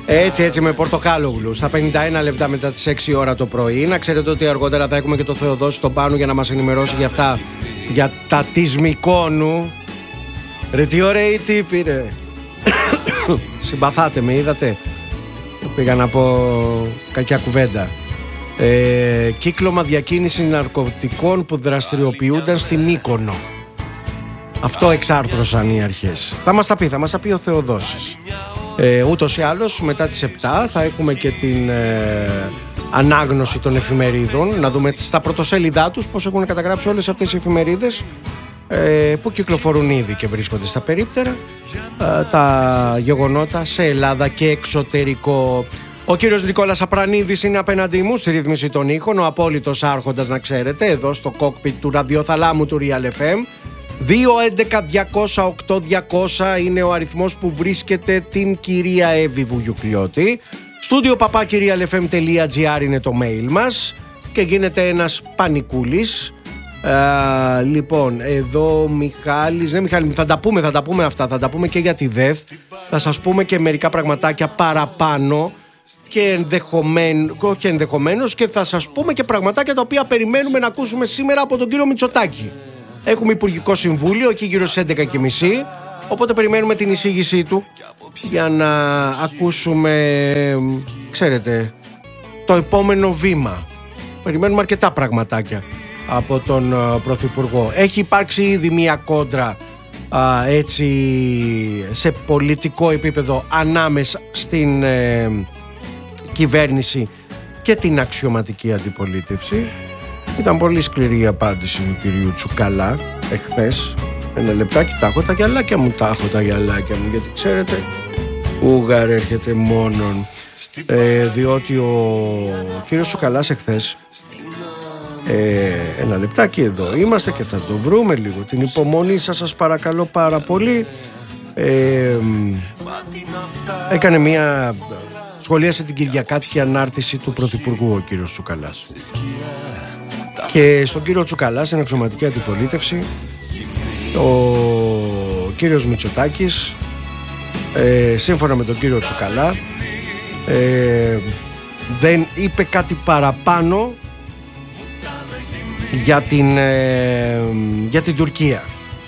Έτσι με Πορτοκάλογλου. Στα 51 λεπτά μετά τις 6 ώρα το πρωί. Να ξέρετε ότι αργότερα θα έχουμε και το Θεοδόση στον Πάνο για να μας ενημερώσει για αυτά, για τα της Μυκόνου. Ρε τι ωραίοι τύποι ρε. Συμπαθάτε με, είδατε. Πήγα να πω κακιά κουβέντα. Κύκλωμα διακίνηση ναρκωτικών που δραστηριοποιούνταν στη Μύκονο. Αυτό εξάρθρωσαν οι αρχές. Θα μας τα πει ο Θεοδόσης. Ούτως ή άλλως μετά τις 7 θα έχουμε και την ανάγνωση των εφημερίδων. Να δούμε στα πρωτοσέλιδά τους πώς έχουν καταγράψει όλες αυτές οι εφημερίδες που κυκλοφορούν ήδη και βρίσκονται στα περίπτερα τα γεγονότα σε Ελλάδα και εξωτερικό. Ο κύριος Νικόλας Απρανίδης είναι απέναντί μου στη ρύθμιση των ήχων, ο απόλυτος άρχοντας να ξέρετε, εδώ στο κόκπιτ του ραδιοθαλάμου του Real FM. 2-11-200-8-200 είναι ο αριθμός που βρίσκεται την κυρία Εύη Βουγιουκλιώτη. studio@realfm.gr είναι το mail μας και γίνεται ένας πανικούλης. Λοιπόν, εδώ Μιχάλης, ναι Μιχάλη, θα τα πούμε αυτά, θα τα πούμε και για τη ΔΕΘ. Θα σας πούμε και μερικά πραγματάκια παραπάνω και ενδεχομένως και θα σας πούμε και πραγματάκια τα οποία περιμένουμε να ακούσουμε σήμερα από τον κύριο Μητσοτάκη. Έχουμε Υπουργικό Συμβούλιο εκεί γύρω στις 11:30, οπότε περιμένουμε την εισήγησή του για να ακούσουμε, ξέρετε, το επόμενο βήμα. Περιμένουμε αρκετά πραγματάκια από τον Πρωθυπουργό. Έχει υπάρξει ήδη μια κόντρα έτσι σε πολιτικό επίπεδο ανάμεσα στην κυβέρνηση και την αξιωματική αντιπολίτευση. Ήταν πολύ σκληρή η απάντηση του κυρίου Τσουκαλά εχθές. Ένα λεπτάκι, τα έχω τα γυαλάκια μου, γιατί ξέρετε ούγαρ έρχεται μόνον. Διότι ο κύριος Τσουκαλάς εχθές, ένα λεπτάκι, εδώ είμαστε και θα το βρούμε λίγο, την υπομονή σας παρακαλώ πάρα πολύ. Έκανε μια, σχολίασε την κυριακάτικη ανάρτηση του Πρωθυπουργού ο κύριος Τσουκαλάς. Και στον κύριο Τσουκαλά, στην αξιωματική αντιπολίτευση, ο κύριος Μητσοτάκης, σύμφωνα με τον κύριο Τσουκαλά, δεν είπε κάτι παραπάνω για την Τουρκία.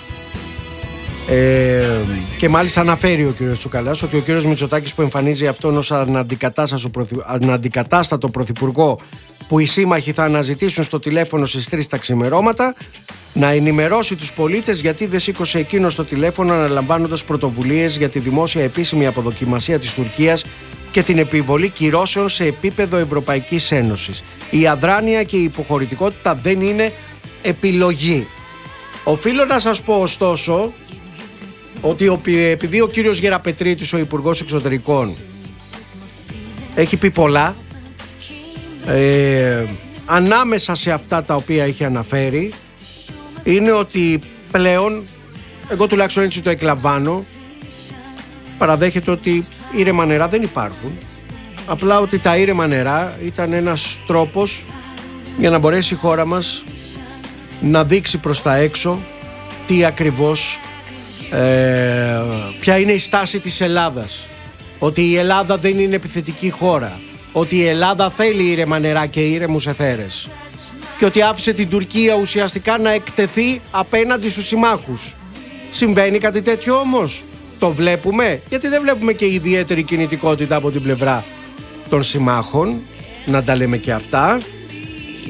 Και μάλιστα αναφέρει ο κύριος Τσουκαλάς ότι ο κύριος Μητσοτάκης, που εμφανίζει αυτόν ως αναντικατάστατο πρωθυπουργό που οι σύμμαχοι θα αναζητήσουν στο τηλέφωνο στις 3 τα ξημερώματα, να ενημερώσει τους πολίτες γιατί δεν σήκωσε εκείνο στο τηλέφωνο, αναλαμβάνοντας πρωτοβουλίες για τη δημόσια επίσημη αποδοκιμασία της Τουρκίας και την επιβολή κυρώσεων σε επίπεδο Ευρωπαϊκής Ένωσης. Η αδράνεια και η υποχωρητικότητα δεν είναι επιλογή. Οφείλω να σας πω ωστόσο ότι επειδή ο κύριος Γεραπετρίτης, ο Υπουργός Εξωτερικών, έχει πει πολλά, ανάμεσα σε αυτά τα οποία έχει αναφέρει είναι ότι πλέον, εγώ τουλάχιστον έτσι το εκλαμβάνω, παραδέχεται ότι ήρεμα νερά δεν υπάρχουν, απλά ότι τα ήρεμα νερά ήταν ένας τρόπος για να μπορέσει η χώρα μας να δείξει προς τα έξω τι ακριβώς, ποια είναι η στάση της Ελλάδας, ότι η Ελλάδα δεν είναι επιθετική χώρα, ότι η Ελλάδα θέλει ήρεμα νερά και ήρεμους εθέρες και ότι άφησε την Τουρκία ουσιαστικά να εκτεθεί απέναντι στους συμμάχους. Συμβαίνει κάτι τέτοιο όμως? Το βλέπουμε? Γιατί δεν βλέπουμε και ιδιαίτερη κινητικότητα από την πλευρά των συμμάχων, να τα λέμε και αυτά.